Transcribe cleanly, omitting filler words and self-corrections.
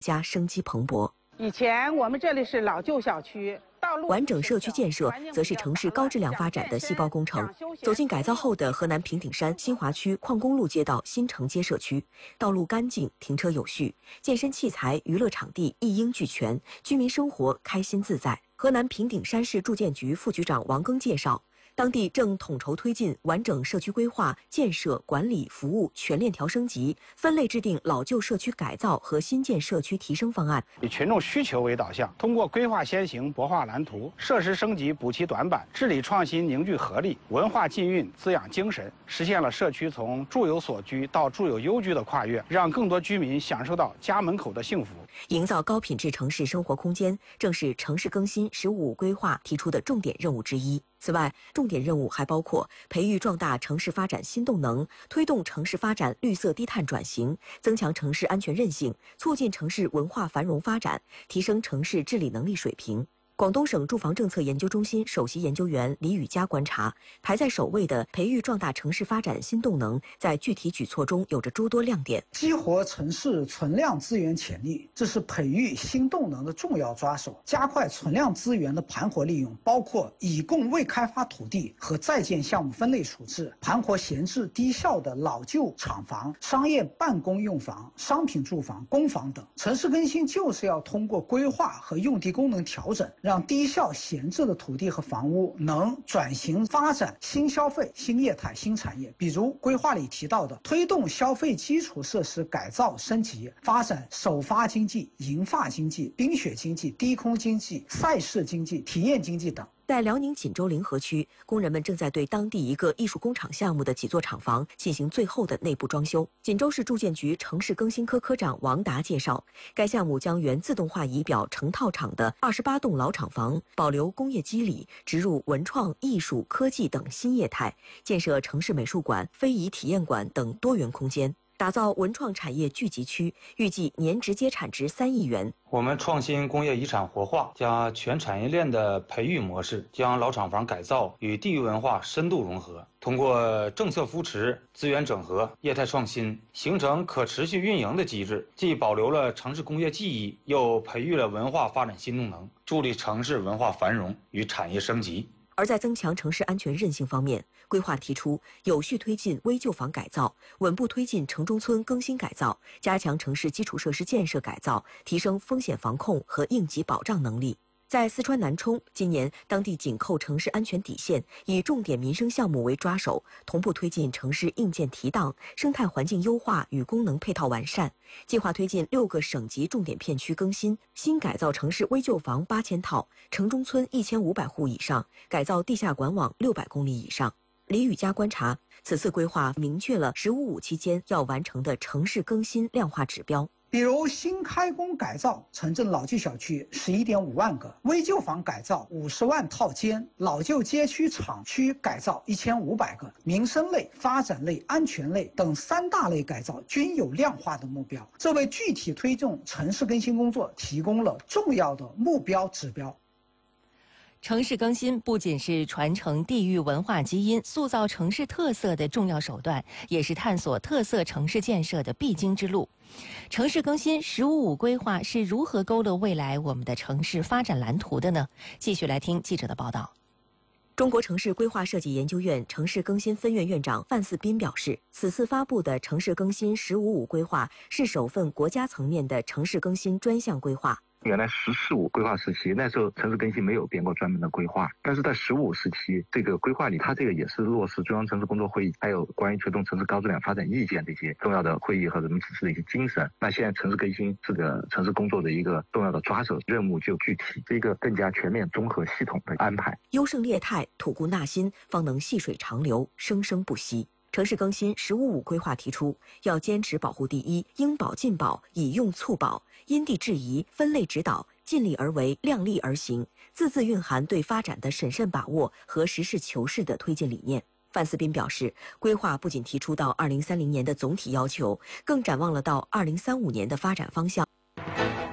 加生机蓬勃。 以前我们这里是老旧小区。 完整社区建设则是城市高质量发展的细胞工程。走进改造后的河南平顶山新华区矿工路街道新承接社区，道路干净，停车有序，健身器材、娱乐场地一应俱全，居民生活开心自在。河南平顶山市住建局副局长王庚介绍，当地正统筹推进完整社区规划、建设、管理、服务全链条升级，分类制定老旧社区改造和新建社区提升方案， 以群众需求为导向，通过规划先行、博画蓝图、设施升级补齐短板、治理创新凝聚合力、文化浸蕴滋养精神，实现了社区从住有所居到住有优居的跨越，让更多居民享受到家门口的幸福。 营造高品质城市生活空间，正是城市更新“15+5”规划提出的重点任务之一。此外，重点任务还包括培育壮大城市发展新动能，推动城市发展绿色低碳转型，增强城市安全韧性，促进城市文化繁荣发展，提升城市治理能力水平。广东省住房政策研究中心首席研究员李宇佳观察，排在首位的培育壮大城市发展新动能，在具体举措中有着诸多亮点。 激活城市存量资源潜力，这是培育新动能的重要抓手。加快存量资源的盘活利用，包括已供未开发土地和在建项目分类处置，盘活闲置低效的老旧厂房、商业办公用房、商品住房、公房等。城市更新就是要通过规划和用地功能调整，让低效闲置的土地和房屋能转型发展新消费、新业态、新产业。比如规划里提到的，推动消费基础设施改造升级，发展首发经济、银发经济、冰雪经济、低空经济、赛事经济、体验经济等。 在辽宁锦州临河区，工人们正在对当地一个艺术工厂项目的几座厂房进行最后的内部装修。锦州市住建局城市更新科科长王达介绍，该项目将原自动化仪表成套厂的28栋老厂房保留工业基理，植入文创、艺术、科技等新业态，建设城市美术馆、非遗体验馆等多元空间，打造文创产业聚集区，预计年直接产值3亿元。 我们创新工业遗产活化加全产业链的培育模式，将老厂房改造与地域文化深度融合，通过政策扶持、资源整合、业态创新，形成可持续运营的机制，既保留了城市工业记忆，又培育了文化发展新动能，助力城市文化繁荣与产业升级。 而在增强城市安全韧性方面，规划提出有序推进危旧房改造，稳步推进城中村更新改造，加强城市基础设施建设改造，提升风险防控和应急保障能力。在四川南充，今年当地紧扣城市安全底线，以重点民生项目为抓手，同步推进城市硬件提档、生态环境优化与功能配套完善。计划推进6个省级重点片区更新，新改造城市危旧房8000套，城中村1500户以上，改造地下管网600公里以上。李宇佳观察，此次规划明确了“15+5”期间要完成的城市更新量化指标。 比如新开工改造城镇老旧小区11.5万个，危旧房改造50万套间，老旧街区厂区改造1500个，民生类、发展类、安全类等3大类改造均有量化的目标，这为具体推动城市更新工作提供了重要的目标指标。 城市更新不仅是传承地域文化基因、塑造城市特色的重要手段，也是探索特色城市建设的必经之路。城市更新“15+5”规划是如何勾勒未来我们的城市发展蓝图的呢？继续来听记者的报道。 中国城市规划设计研究院城市更新分院院长范四斌表示，此次发布的城市更新“15+5”规划是首份国家层面的城市更新专项规划。 原来“14+5”规划时期，那时候城市更新没有编过专门的规划，但是在“15+5”时期，这个规划里，它这个也是落实中央城市工作会议，还有关于推动城市高质量发展意见这些重要的会议和人民指示的一些精神。那现在城市更新是个城市工作的一个重要的抓手，任务就具体，是一个更加全面、综合、系统的安排。 优胜劣汰，吐故纳新，方能细水长流，生生不息。城市更新“15+5”规划提出，要坚持保护第一，应保尽保，以用促保，因地制宜，分类指导，尽力而为，量力而行，字字蕴含对发展的审慎把握和实事求是的推进理念。范四斌表示，规划不仅提出到2030年的总体要求，更展望了到2035年的发展方向。